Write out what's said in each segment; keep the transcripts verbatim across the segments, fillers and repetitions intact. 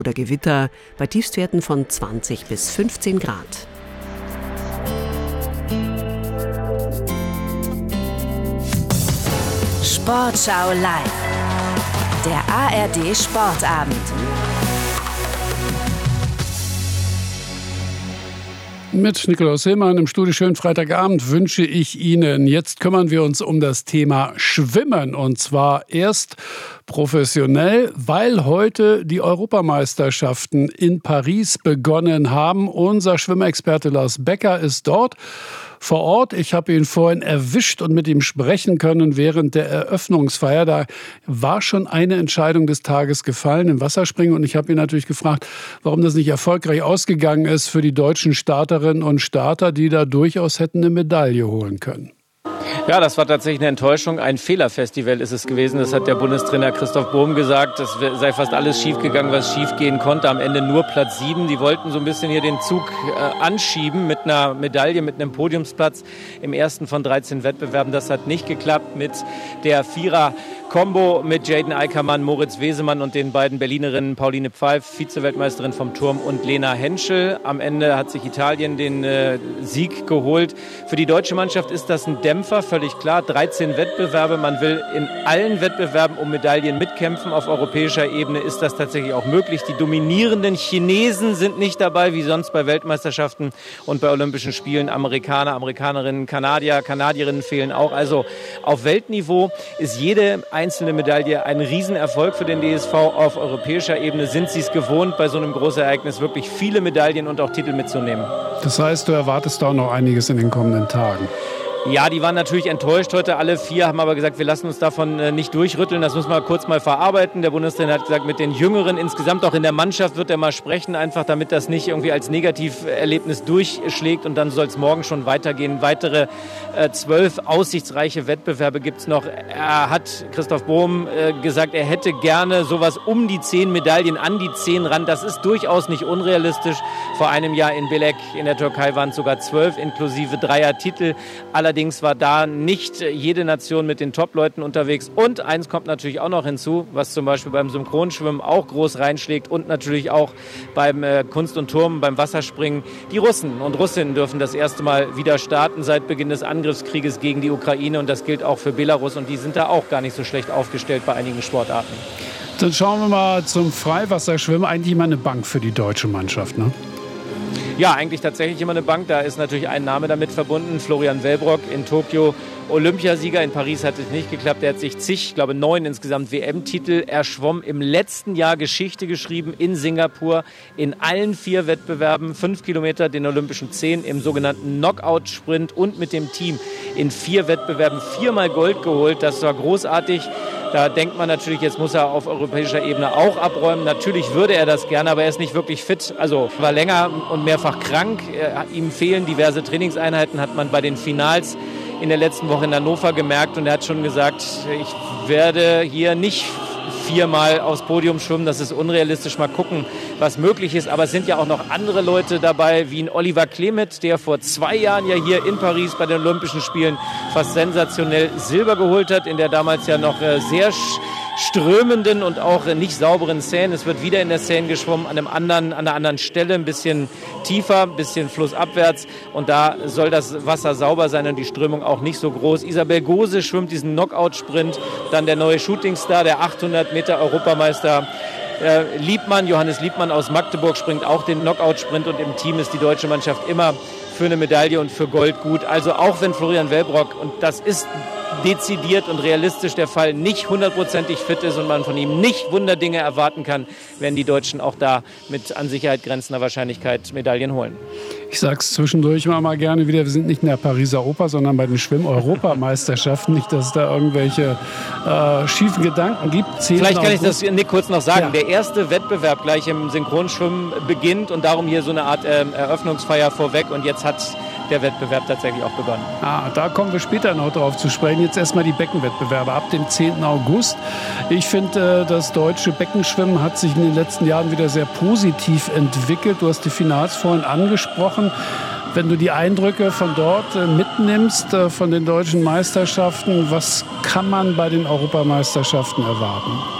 oder Gewitter bei Tiefstwerten von zwanzig bis fünfzehn Grad. Sportschau live. Der A R D Sportabend. Mit Nikolaus Hillmann im Studio. Schönen Freitagabend wünsche ich Ihnen. Jetzt kümmern wir uns um das Thema Schwimmen. Und zwar erst professionell, weil heute die Europameisterschaften in Paris begonnen haben. Unser Schwimmexperte Lars Becker ist dort vor Ort. Ich habe ihn vorhin erwischt und mit ihm sprechen können während der Eröffnungsfeier. Da war schon eine Entscheidung des Tages gefallen im Wasserspringen. Und ich habe ihn natürlich gefragt, warum das nicht erfolgreich ausgegangen ist für die deutschen Starterinnen und Starter, die da durchaus hätten eine Medaille holen können. Ja, das war tatsächlich eine Enttäuschung. Ein Fehlerfestival ist es gewesen. Das hat der Bundestrainer Christoph Bohm gesagt. Es sei fast alles schiefgegangen, was schiefgehen konnte. Am Ende nur Platz sieben. Die wollten so ein bisschen hier den Zug äh, anschieben mit einer Medaille, mit einem Podiumsplatz im ersten von dreizehn Wettbewerben. Das hat nicht geklappt mit der Vierer-Kombo mit Jaden Eickermann, Moritz Wesemann und den beiden Berlinerinnen Pauline Pfeif, Vize-Weltmeisterin vom Turm, und Lena Henschel. Am Ende hat sich Italien den äh, Sieg geholt. Für die deutsche Mannschaft ist das ein Dämpfer, völlig klar. dreizehn Wettbewerbe. Man will in allen Wettbewerben um Medaillen mitkämpfen. Auf europäischer Ebene ist das tatsächlich auch möglich. Die dominierenden Chinesen sind nicht dabei, wie sonst bei Weltmeisterschaften und bei Olympischen Spielen. Amerikaner, Amerikanerinnen, Kanadier, Kanadierinnen fehlen auch. Also auf Weltniveau ist jede einzelne Medaille ein Riesenerfolg für den D S V. Auf europäischer Ebene sind sie es gewohnt, bei so einem Großereignis wirklich viele Medaillen und auch Titel mitzunehmen. Das heißt, du erwartest da auch noch einiges in den kommenden Tagen. Ja, die waren natürlich enttäuscht heute. Alle vier haben aber gesagt, wir lassen uns davon äh, nicht durchrütteln. Das müssen wir kurz mal verarbeiten. Der Bundestrainer hat gesagt, mit den Jüngeren insgesamt auch in der Mannschaft wird er mal sprechen, einfach damit das nicht irgendwie als Negativerlebnis durchschlägt. Und dann soll es morgen schon weitergehen. Weitere äh, zwölf aussichtsreiche Wettbewerbe gibt's noch. Er hat, Christoph Bohm, äh, gesagt, er hätte gerne sowas um die zehn Medaillen, an die zehn ran. Das ist durchaus nicht unrealistisch. Vor einem Jahr in Belek in der Türkei waren es sogar zwölf, inklusive Dreier-Titel. Allerdings war da nicht jede Nation mit den Top-Leuten unterwegs. Und eins kommt natürlich auch noch hinzu, was zum Beispiel beim Synchronschwimmen auch groß reinschlägt und natürlich auch beim äh, Kunst und Turnen, beim Wasserspringen. Die Russen und Russinnen dürfen das erste Mal wieder starten seit Beginn des Angriffskrieges gegen die Ukraine. Und das gilt auch für Belarus. Und die sind da auch gar nicht so schlecht aufgestellt bei einigen Sportarten. Dann schauen wir mal zum Freiwasserschwimmen. Eigentlich mal eine Bank für die deutsche Mannschaft, ne? Ja, eigentlich tatsächlich immer eine Bank. Da ist natürlich ein Name damit verbunden. Florian Wellbrock in Tokio, Olympiasieger. In Paris hat es nicht geklappt. Er hat sich zig, ich glaube neun insgesamt W M-Titel erschwommen. Im letzten Jahr Geschichte geschrieben in Singapur. In allen vier Wettbewerben. Fünf Kilometer, den Olympischen zehn im sogenannten Knockout-Sprint und mit dem Team in vier Wettbewerben viermal Gold geholt. Das war großartig. Da denkt man natürlich, jetzt muss er auf europäischer Ebene auch abräumen. Natürlich würde er das gerne, aber er ist nicht wirklich fit. Also war länger und mehrfach krank. Er, ihm fehlen diverse Trainingseinheiten, hat man bei den Finals in der letzten Woche in Hannover gemerkt. Und er hat schon gesagt, ich werde hier nicht viermal aufs Podium schwimmen. Das ist unrealistisch. Mal gucken, was möglich ist. Aber es sind ja auch noch andere Leute dabei, wie ein Oliver Klemet, der vor zwei Jahren ja hier in Paris bei den Olympischen Spielen fast sensationell Silber geholt hat, in der damals ja noch sehr strömenden und auch nicht sauberen Seine. Es wird wieder in der Seine geschwommen, an einem anderen, an einer anderen Stelle, ein bisschen tiefer, ein bisschen flussabwärts. Und da soll das Wasser sauber sein und die Strömung auch nicht so groß. Isabel Gose schwimmt diesen Knockout-Sprint. Dann der neue Shootingstar, der achthundert Meter Europameister äh, Liebmann, Johannes Liebmann aus Magdeburg, springt auch den Knockout-Sprint. Und im Team ist die deutsche Mannschaft immer für eine Medaille und für Gold gut. Also auch wenn Florian Wellbrock, und das ist dezidiert und realistisch der Fall, nicht hundertprozentig fit ist und man von ihm nicht Wunderdinge erwarten kann, werden die Deutschen auch da mit an Sicherheit grenzender Wahrscheinlichkeit Medaillen holen. Ich sag's zwischendurch immer mal gerne wieder, wir sind nicht in der Pariser Oper, sondern bei den Schwimm-Europameisterschaften. Nicht, dass es da irgendwelche äh, schiefen Gedanken gibt. Vielleicht kann ich das Nick kurz noch sagen. Ja. Der erste Wettbewerb gleich im Synchronschwimmen beginnt und darum hier so eine Art äh, Eröffnungsfeier vorweg und jetzt hat der Wettbewerb tatsächlich auch begonnen. Ah, da kommen wir später noch drauf zu sprechen. Jetzt erstmal die Beckenwettbewerbe ab dem zehnten August. Ich finde, das deutsche Beckenschwimmen hat sich in den letzten Jahren wieder sehr positiv entwickelt. Du hast die Finals vorhin angesprochen. Wenn du die Eindrücke von dort mitnimmst, von den deutschen Meisterschaften, was kann man bei den Europameisterschaften erwarten?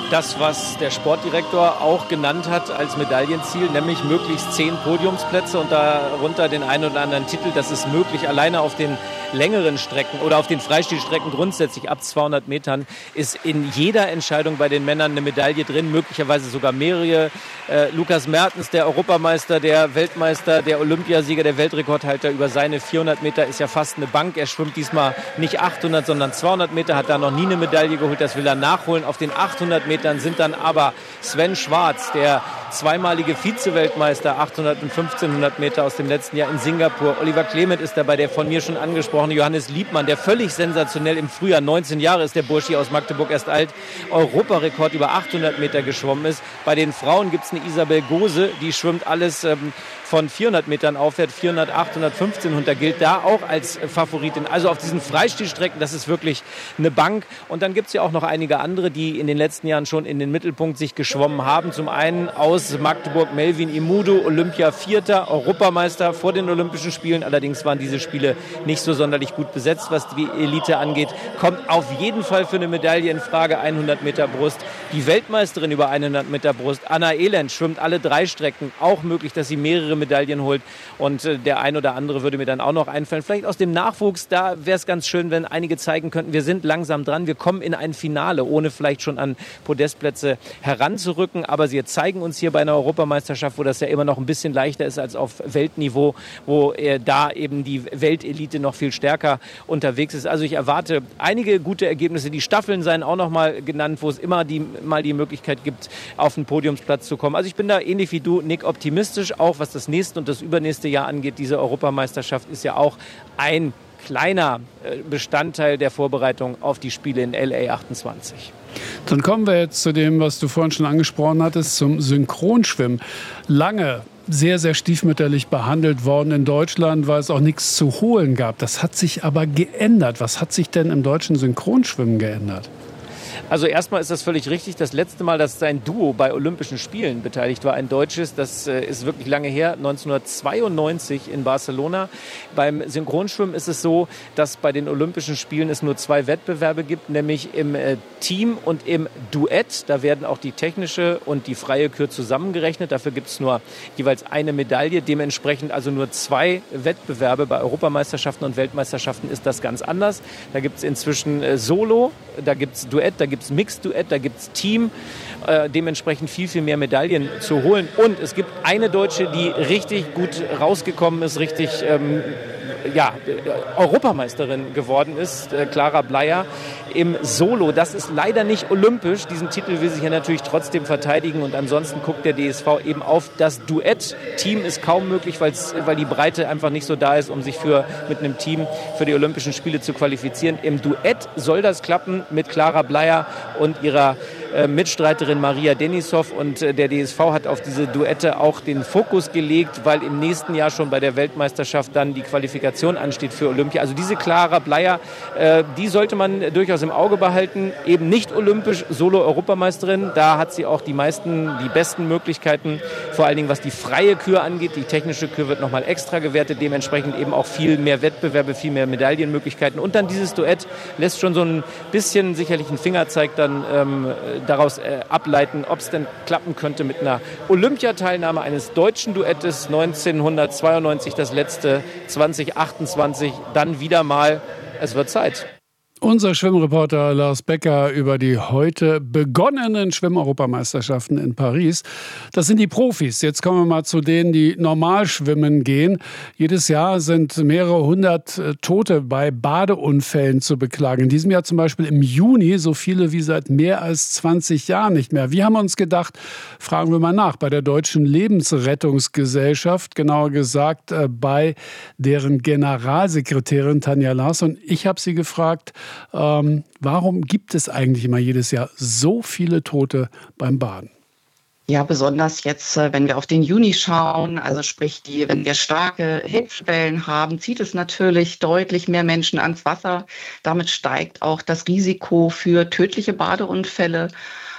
das, was der Sportdirektor auch genannt hat als Medaillenziel, nämlich möglichst zehn Podiumsplätze und darunter den einen oder anderen Titel. Das ist möglich. Alleine auf den längeren Strecken oder auf den Freistilstrecken grundsätzlich ab zweihundert Metern ist in jeder Entscheidung bei den Männern eine Medaille drin, möglicherweise sogar mehrere. Äh, Lukas Mertens, der Europameister, der Weltmeister, der Olympiasieger, der Weltrekordhalter über seine vierhundert Meter ist ja fast eine Bank. Er schwimmt diesmal nicht achthundert, sondern zweihundert Meter, hat da noch nie eine Medaille geholt. Das will er nachholen. Auf den achthundert Metern sind dann aber Sven Schwarz, der zweimalige Vize-Weltmeister, achthundert und fünfzehnhundert Meter aus dem letzten Jahr in Singapur. Oliver Clement ist dabei, der von mir schon angesprochene Johannes Liebmann, der völlig sensationell im Frühjahr, neunzehn Jahre ist der Burschi aus Magdeburg erst alt, Europarekord über achthundert Meter geschwommen ist. Bei den Frauen gibt es eine Isabel Gose, die schwimmt alles ähm, von vierhundert Metern aufwärts, vierhundert, achthundert, fünfzehnhundert, gilt da auch als Favoritin. Also auf diesen Freistilstrecken, das ist wirklich eine Bank. Und dann gibt es ja auch noch einige andere, die in den letzten Jahren schon in den Mittelpunkt sich geschwommen haben. Zum einen aus Magdeburg Melvin Imudu, Olympia Vierter, Europameister vor den Olympischen Spielen. Allerdings waren diese Spiele nicht so sonderlich gut besetzt, was die Elite angeht. Kommt auf jeden Fall für eine Medaille in Frage, hundert Meter Brust. Die Weltmeisterin über hundert Meter Brust, Anna Elend, schwimmt alle drei Strecken. Auch möglich, dass sie mehrere Medaillen holt. Und äh, der ein oder andere würde mir dann auch noch einfallen. Vielleicht aus dem Nachwuchs, da wäre es ganz schön, wenn einige zeigen könnten, wir sind langsam dran, wir kommen in ein Finale, ohne vielleicht schon an Podestplätze heranzurücken. Aber sie zeigen uns hier bei einer Europameisterschaft, wo das ja immer noch ein bisschen leichter ist als auf Weltniveau, wo äh, da eben die Weltelite noch viel stärker unterwegs ist. Also ich erwarte einige gute Ergebnisse. Die Staffeln seien auch noch mal genannt, wo es immer die, mal die Möglichkeit gibt, auf den Podiumsplatz zu kommen. Also ich bin da ähnlich wie du, Nick, optimistisch, auch was das nächste und das übernächste Jahr angeht. Diese Europameisterschaft ist ja auch ein kleiner Bestandteil der Vorbereitung auf die Spiele in L A achtundzwanzig. Dann kommen wir jetzt zu dem, was du vorhin schon angesprochen hattest, zum Synchronschwimmen. Lange sehr, sehr stiefmütterlich behandelt worden in Deutschland, weil es auch nichts zu holen gab. Das hat sich aber geändert. Was hat sich denn im deutschen Synchronschwimmen geändert? Also erstmal ist das völlig richtig. Das letzte Mal, dass sein Duo bei Olympischen Spielen beteiligt war, ein deutsches, das äh, ist wirklich lange her, neunzehnhundertzweiundneunzig in Barcelona. Beim Synchronschwimmen ist es so, dass bei den Olympischen Spielen es nur zwei Wettbewerbe gibt, nämlich im äh, Team und im Duett. Da werden auch die technische und die freie Kür zusammengerechnet. Dafür gibt es nur jeweils eine Medaille. Dementsprechend also nur zwei Wettbewerbe. Bei Europameisterschaften und Weltmeisterschaften ist das ganz anders. Da gibt es inzwischen äh, Solo, da gibt es Duett, da gibt es Mixed-Duett, da gibt es Team, äh, dementsprechend viel, viel mehr Medaillen zu holen. Und es gibt eine Deutsche, die richtig gut rausgekommen ist, richtig ähm, ja, Europameisterin geworden ist, äh, Clara Bleier im Solo. Das ist leider nicht olympisch. Diesen Titel will sich ja natürlich trotzdem verteidigen und ansonsten guckt der D S V eben auf das Duett. Team ist kaum möglich, weil's, weil die Breite einfach nicht so da ist, um sich für, mit einem Team für die Olympischen Spiele zu qualifizieren. Im Duett soll das klappen mit Clara Bleier und ihrer äh, Mitstreiterin Maria Denisov und äh, der D S V hat auf diese Duette auch den Fokus gelegt, weil im nächsten Jahr schon bei der Weltmeisterschaft dann die Qualifikation ansteht für Olympia. Also diese Clara Bleier, äh, die sollte man durchaus im Auge behalten. Eben nicht olympisch, Solo-Europameisterin. Da hat sie auch die meisten, die besten Möglichkeiten, vor allen Dingen was die freie Kür angeht. Die technische Kür wird nochmal extra gewertet, dementsprechend eben auch viel mehr Wettbewerbe, viel mehr Medaillenmöglichkeiten. Und dann dieses Duett lässt schon so ein bisschen sicherlich einen Fingerzeig dann ähm, daraus äh, ableiten, ob es denn klappen könnte mit einer Olympiateilnahme eines deutschen Duettes. neunzehnhundertzweiundneunzig das letzte, zwanzig achtundzwanzig dann wieder mal. Es wird Zeit. Unser Schwimmreporter Lars Becker über die heute begonnenen Schwimm-Europameisterschaften in Paris. Das sind die Profis. Jetzt kommen wir mal zu denen, die normal schwimmen gehen. Jedes Jahr sind mehrere hundert Tote bei Badeunfällen zu beklagen. In diesem Jahr zum Beispiel im Juni so viele wie seit mehr als zwanzig Jahren nicht mehr. Wir haben uns gedacht, fragen wir mal nach bei der Deutschen Lebensrettungsgesellschaft, genauer gesagt bei deren Generalsekretärin Tanja Larsson. Ich habe sie gefragt, Ähm, warum gibt es eigentlich immer jedes Jahr so viele Tote beim Baden? Ja, besonders jetzt, wenn wir auf den Juni schauen, also sprich, die, wenn wir starke Hitzewellen haben, zieht es natürlich deutlich mehr Menschen ans Wasser. Damit steigt auch das Risiko für tödliche Badeunfälle.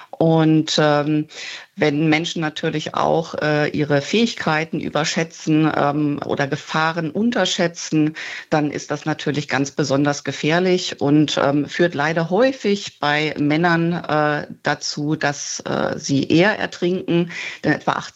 Und ähm, wenn Menschen natürlich auch äh, ihre Fähigkeiten überschätzen ähm, oder Gefahren unterschätzen, dann ist das natürlich ganz besonders gefährlich und ähm, führt leider häufig bei Männern äh, dazu, dass äh, sie eher ertrinken. Denn etwa